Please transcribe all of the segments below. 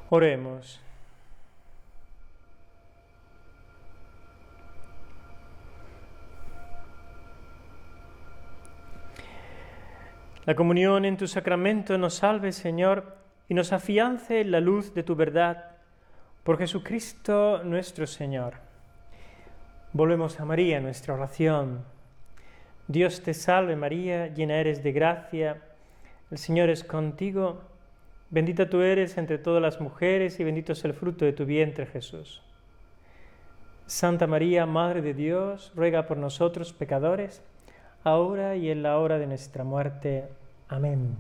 Oremos. La comunión en tu sacramento nos salve, Señor, y nos afiance en la luz de tu verdad. Por Jesucristo nuestro Señor. Volvemos a María en nuestra oración. Dios te salve María, llena eres de gracia, el Señor es contigo, bendita tú eres entre todas las mujeres y bendito es el fruto de tu vientre, Jesús. Santa María, Madre de Dios, ruega por nosotros pecadores, ahora y en la hora de nuestra muerte. Amén.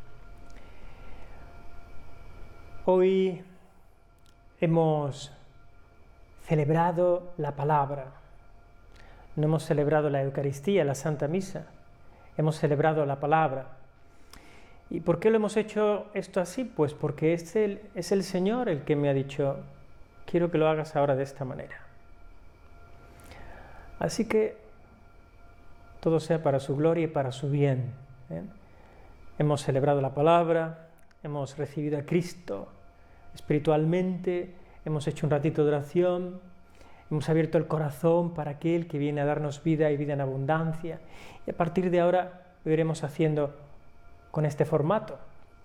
Hoy hemos celebrado la palabra. No hemos celebrado la Eucaristía, la Santa Misa. Hemos celebrado la palabra. ¿Y por qué lo hemos hecho esto así? Pues porque es el Señor el que me ha dicho, quiero que lo hagas ahora de esta manera. Así que todo sea para su gloria y para su bien. Hemos celebrado la palabra, hemos recibido a Cristo espiritualmente, hemos hecho un ratito de oración, hemos abierto el corazón para aquel que viene a darnos vida y vida en abundancia. Y a partir de ahora lo iremos haciendo con este formato.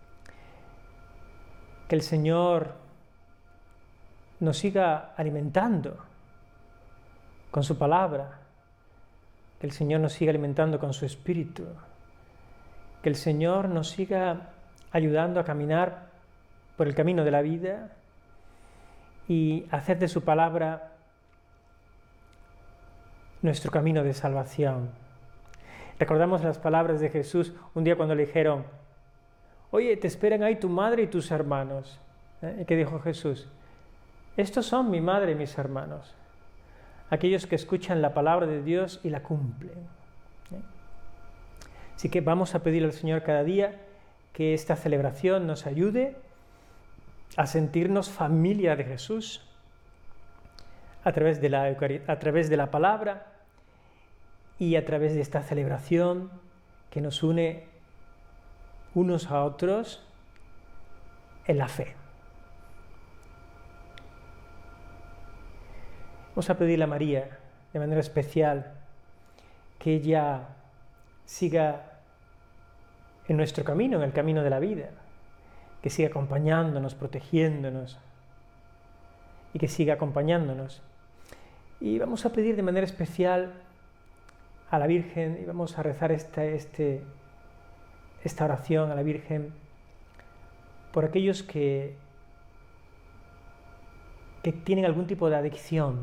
Que el Señor nos siga alimentando con su palabra, que el Señor nos siga alimentando con su Espíritu, que el Señor nos siga ayudando a caminar por el camino de la vida y hacer de su palabra nuestro camino de salvación. Recordamos las palabras de Jesús un día cuando le dijeron, oye, te esperan ahí tu madre y tus hermanos. ¿Y qué dijo Jesús? Estos son mi madre y mis hermanos, aquellos que escuchan la palabra de Dios y la cumplen. Así que vamos a pedirle al Señor cada día que esta celebración nos ayude a sentirnos familia de Jesús a través de la palabra y a través de esta celebración que nos une unos a otros en la fe. Vamos a pedirle a María de manera especial que ella siga en nuestro camino, en el camino de la vida, que siga acompañándonos, protegiéndonos y que siga acompañándonos. Y vamos a pedir de manera especial a la Virgen y vamos a rezar esta oración a la Virgen por aquellos que tienen algún tipo de adicción.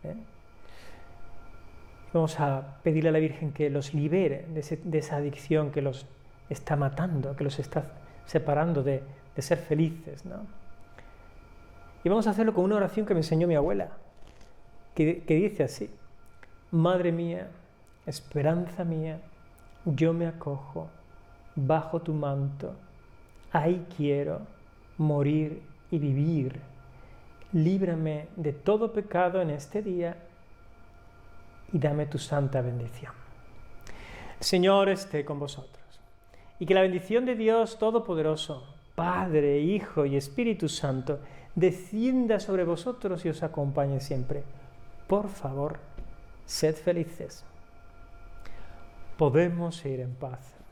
Vamos a pedirle a la Virgen que los libere de esa adicción que los está matando, que los está separando de ser felices, ¿no? Y vamos a hacerlo con una oración que me enseñó mi abuela, que dice así: Madre mía, esperanza mía, yo me acojo bajo tu manto, ahí quiero morir y vivir. Líbrame de todo pecado en este día y dame tu santa bendición. El Señor esté con vosotros. Y que la bendición de Dios Todopoderoso, Padre, Hijo y Espíritu Santo, descienda sobre vosotros y os acompañe siempre. Por favor, sed felices. Podemos ir en paz.